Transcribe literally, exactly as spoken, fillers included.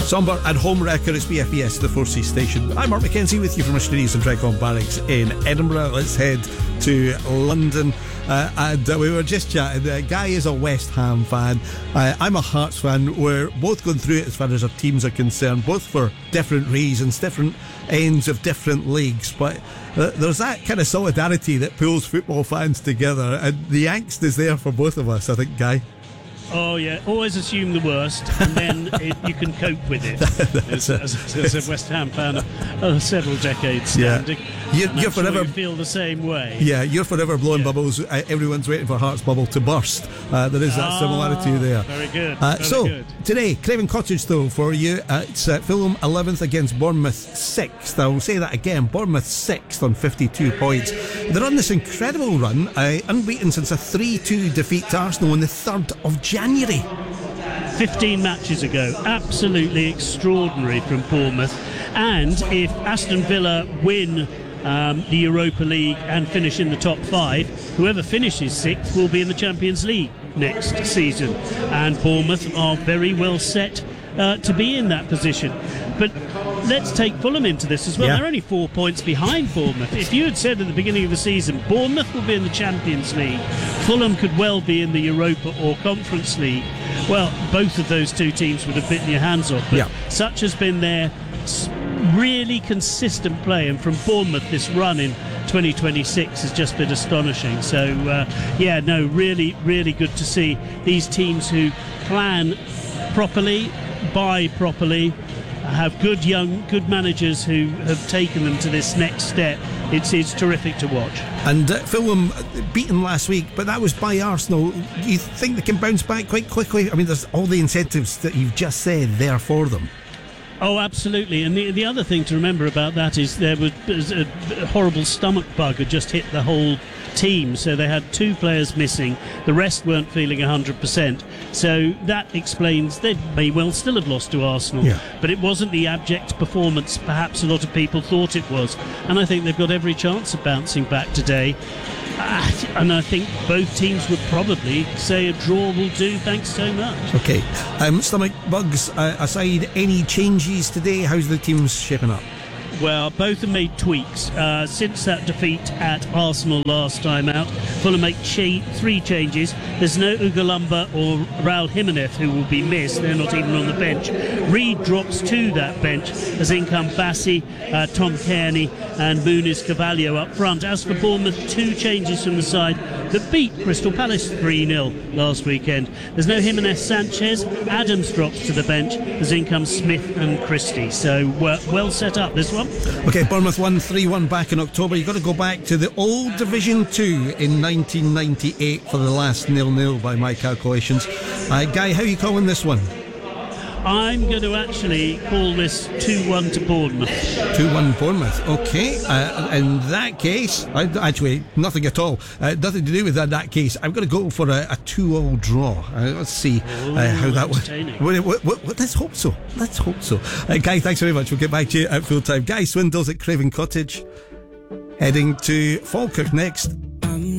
Somber and home record. It's B F B S, the four C station. I'm Mark McKenzie with you from our studios in Dragcon Barracks in Edinburgh. Let's head to London. Uh, and uh, we were just chatting. Uh, Guy is a West Ham fan. Uh, I'm a Hearts fan. We're both going through it as far as our teams are concerned, both for different reasons, different ends of different leagues. But uh, there's that kind of solidarity that pulls football fans together, and the angst is there for both of us, I think, Guy. Oh yeah, always assume the worst, and then it, you can cope with it. as, as, as a West Ham fan of uh, several decades standing, yeah. you're, you're sure forever you feel the same way. Yeah, you're forever blowing yeah. bubbles. Uh, everyone's waiting for Hearts bubble to burst. Uh, there is that oh, similarity there. Very good. Uh, very so good. Today, Craven Cottage though for you. Uh, it's uh, Fulham eleventh against Bournemouth sixth. I'll say that again. Bournemouth sixth on fifty-two points. They're on this incredible run, uh, unbeaten since a three two defeat to Arsenal on the third of January. fifteen matches ago. Absolutely extraordinary from Bournemouth. And if Aston Villa win um, the Europa League and finish in the top five, whoever finishes sixth will be in the Champions League next season. And Bournemouth are very well set uh, to be in that position. But let's take Fulham into this as well. Yeah. They're only four points behind Bournemouth. If you had said at the beginning of the season Bournemouth will be in the Champions League, Fulham could well be in the Europa or Conference League, well, both of those two teams would have bitten your hands off. But yeah. such has been their really consistent play, and from Bournemouth this run in twenty twenty-six has just been astonishing. So uh, yeah, no, really, really good to see these teams who plan properly, buy properly, have good young, good managers who have taken them to this next step. It's it's terrific to watch. And uh, Fulham beaten last week, but that was by Arsenal. Do you think they can bounce back quite quickly? I mean, there's all the incentives that you've just said there for them. Oh, absolutely. And the, the other thing to remember about that is there was a horrible stomach bug had just hit the whole team, so they had two players missing. The rest weren't feeling one hundred percent. So that explains they may well still have lost to Arsenal. Yeah. But it wasn't the abject performance perhaps a lot of people thought it was. And I think they've got every chance of bouncing back today. Uh, and I think both teams would probably say a draw will do, thanks so much. Okay. Um, stomach bugs uh, aside, any changes today? How's the teams shaping up? Well, both have made tweaks uh, since that defeat at Arsenal last time out. Fulham make cha- three changes. There's no Ugalumba or Raul Jimenez who will be missed. They're not even on the bench. Reed drops to that bench as in come Bassi, uh, Tom Kearney and Muniz Carvalho up front. As for Bournemouth, two changes from the side that beat Crystal Palace three nil last weekend. There's no Jimenez Sanchez. Adams drops to the bench as in come Smith and Christie. So uh, well set up this one. Okay, Bournemouth won three one back in October. You've got to go back to the old Division two in nineteen ninety-eight for the last nil-nil by my calculations. Uh, Guy, how are you calling this one? I'm going to actually call this two one to Bournemouth. two one Bournemouth. Okay. Uh, in that case, I, actually, nothing at all. Uh, nothing to do with that in that case. I'm going to go for a, a two all draw. Uh, let's see uh, how that one. Let's hope so. Let's hope so. Uh, Guy, thanks very much. We'll get back to you at full time. Guy Swindells at Craven Cottage. Heading to Falkirk next.